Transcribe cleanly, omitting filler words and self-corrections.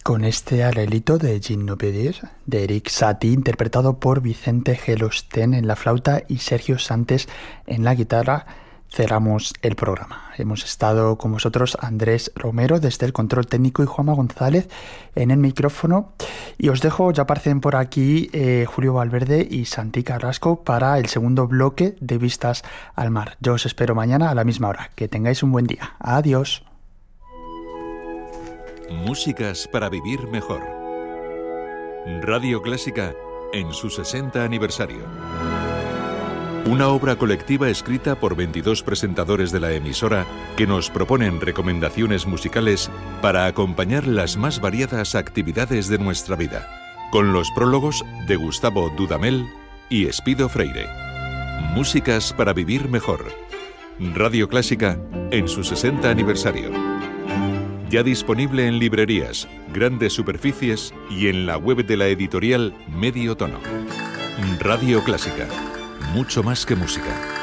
Con este arreglito de Gin no pedir, de Erik Satie, interpretado por Vicente Gelostén en la flauta y Sergio Santes en la guitarra, cerramos el programa. Hemos estado con vosotros Andrés Romero desde el control técnico y Juanma González en el micrófono. Y os dejo, ya aparecen por aquí Julio Valverde y Santi Carrasco para el segundo bloque de Vistas al Mar. Yo os espero mañana a la misma hora. Que tengáis un buen día. Adiós. Músicas para vivir mejor. Radio Clásica en su 60 aniversario. Una obra colectiva escrita por 22 presentadores de la emisora que nos proponen recomendaciones musicales para acompañar las más variadas actividades de nuestra vida, con los prólogos de Gustavo Dudamel y Espido Freire. Músicas para vivir mejor. Radio Clásica en su 60 aniversario. Ya disponible en librerías, grandes superficies y en la web de la editorial Medio Tono. Radio Clásica. Mucho más que música.